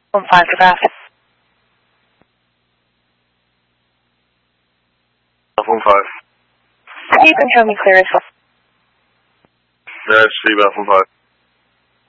1 5 for traffic. 1 5. You can show me clear as well. That's 3 1 5.